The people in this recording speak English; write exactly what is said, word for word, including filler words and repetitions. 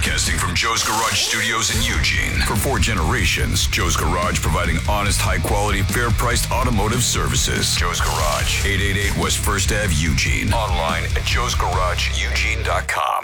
Broadcasting from Joe's Garage Studios in Eugene. For four generations, Joe's Garage providing honest, high-quality, fair-priced automotive services. Joe's Garage, eight eighty-eight West First Avenue, Eugene. Online at joes garage eugene dot com.